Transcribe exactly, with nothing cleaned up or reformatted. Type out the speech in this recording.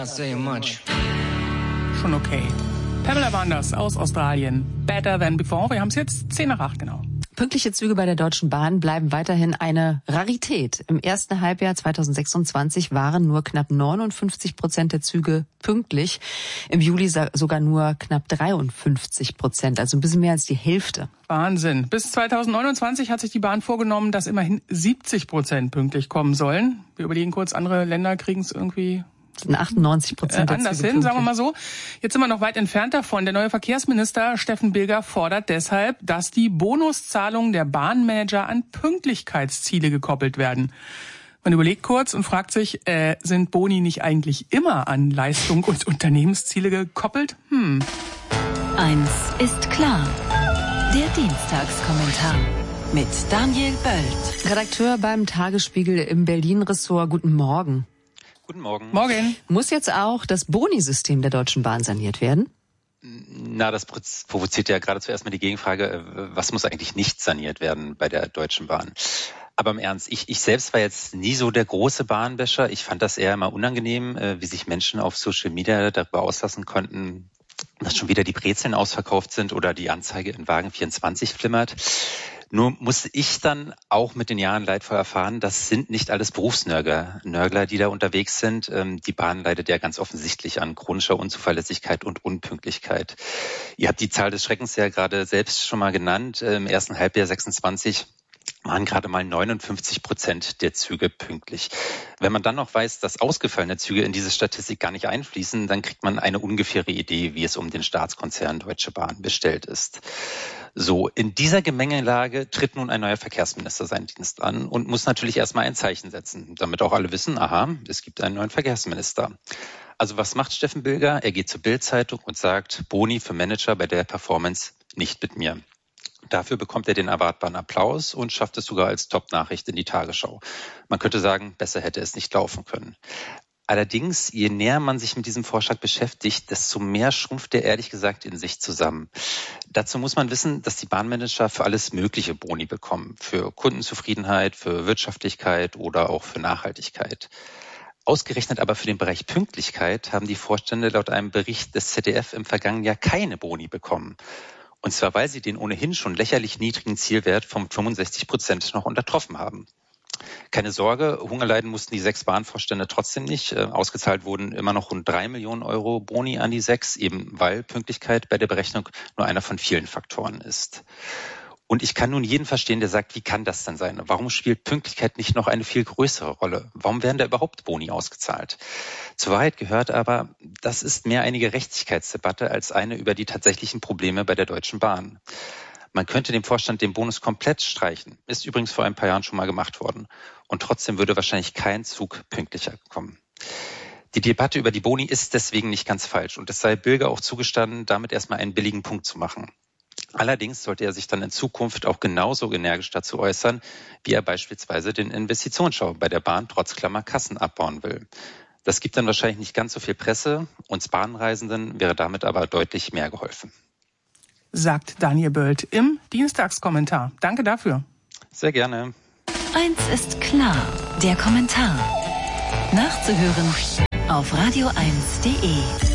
not saying much. Schon okay. Pamela Wanders aus Australien. Better than before. Wir haben es jetzt zehn nach acht, genau. Pünktliche Züge bei der Deutschen Bahn bleiben weiterhin eine Rarität. Im ersten Halbjahr zweitausendsechsundzwanzig waren nur knapp neunundfünfzig Prozent der Züge pünktlich. Im Juli sogar nur knapp dreiundfünfzig Prozent, also ein bisschen mehr als die Hälfte. Wahnsinn. Bis zweitausendneunundzwanzig hat sich die Bahn vorgenommen, dass immerhin siebzig Prozent pünktlich kommen sollen. Wir überlegen kurz, andere Länder kriegen es irgendwie achtundneunzig Prozent äh, anders hin, sagen wir mal so. Jetzt sind wir noch weit entfernt davon. Der neue Verkehrsminister Steffen Bilger fordert deshalb, dass die Bonuszahlungen der Bahnmanager an Pünktlichkeitsziele gekoppelt werden. Man überlegt kurz und fragt sich, äh, sind Boni nicht eigentlich immer an Leistung und Unternehmensziele gekoppelt? Hm. Eins ist klar. Der Dienstagskommentar mit Daniel Böld. Redakteur beim Tagesspiegel im Berlin-Ressort. Guten Morgen. Guten Morgen. Morgen. Muss jetzt auch das Boni-System der Deutschen Bahn saniert werden? Na, das provoziert ja gerade zuerst mal die Gegenfrage, was muss eigentlich nicht saniert werden bei der Deutschen Bahn? Aber im Ernst, ich, ich selbst war jetzt nie so der große Bahnbäscher. Ich fand das eher immer unangenehm, wie sich Menschen auf Social Media darüber auslassen konnten, dass schon wieder die Brezeln ausverkauft sind oder die Anzeige in Wagen vierundzwanzig flimmert. Nur musste ich dann auch mit den Jahren leidvoll erfahren, das sind nicht alles Berufsnörgler, Nörgler, die da unterwegs sind. Die Bahn leidet ja ganz offensichtlich an chronischer Unzuverlässigkeit und Unpünktlichkeit. Ihr habt die Zahl des Schreckens ja gerade selbst schon mal genannt. Im ersten Halbjahr sechsundzwanzig waren gerade mal neunundfünfzig Prozent der Züge pünktlich. Wenn man dann noch weiß, dass ausgefallene Züge in diese Statistik gar nicht einfließen, dann kriegt man eine ungefähre Idee, wie es um den Staatskonzern Deutsche Bahn bestellt ist. So, in dieser Gemengelage tritt nun ein neuer Verkehrsminister seinen Dienst an und muss natürlich erstmal ein Zeichen setzen, damit auch alle wissen, aha, es gibt einen neuen Verkehrsminister. Also was macht Steffen Bilger? Er geht zur Bild-Zeitung und sagt, Boni für Manager bei der Performance nicht mit mir. Dafür bekommt er den erwartbaren Applaus und schafft es sogar als Top-Nachricht in die Tagesschau. Man könnte sagen, besser hätte es nicht laufen können. Allerdings, je näher man sich mit diesem Vorschlag beschäftigt, desto mehr schrumpft er ehrlich gesagt in sich zusammen. Dazu muss man wissen, dass die Bahnmanager für alles mögliche Boni bekommen. Für Kundenzufriedenheit, für Wirtschaftlichkeit oder auch für Nachhaltigkeit. Ausgerechnet aber für den Bereich Pünktlichkeit haben die Vorstände laut einem Bericht des Z D F im vergangenen Jahr keine Boni bekommen. Und zwar, weil sie den ohnehin schon lächerlich niedrigen Zielwert von fünfundsechzig Prozent noch untertroffen haben. Keine Sorge, Hunger leiden mussten die sechs Bahnvorstände trotzdem nicht. Ausgezahlt wurden immer noch rund drei Millionen Euro Boni an die sechs, eben weil Pünktlichkeit bei der Berechnung nur einer von vielen Faktoren ist. Und ich kann nun jeden verstehen, der sagt, wie kann das denn sein? Warum spielt Pünktlichkeit nicht noch eine viel größere Rolle? Warum werden da überhaupt Boni ausgezahlt? Zur Wahrheit gehört aber, das ist mehr eine Gerechtigkeitsdebatte als eine über die tatsächlichen Probleme bei der Deutschen Bahn. Man könnte dem Vorstand den Bonus komplett streichen. Ist übrigens vor ein paar Jahren schon mal gemacht worden. Und trotzdem würde wahrscheinlich kein Zug pünktlicher kommen. Die Debatte über die Boni ist deswegen nicht ganz falsch. Und es sei Bilger auch zugestanden, damit erstmal einen billigen Punkt zu machen. Allerdings sollte er sich dann in Zukunft auch genauso energisch dazu äußern, wie er beispielsweise den Investitionsstau bei der Bahn trotz Klammer Kassen abbauen will. Das gibt dann wahrscheinlich nicht ganz so viel Presse. Uns Bahnreisenden wäre damit aber deutlich mehr geholfen. Sagt Daniel Böld im Dienstagskommentar. Danke dafür. Sehr gerne. Eins ist klar, der Kommentar. Nachzuhören auf radio eins punkt de.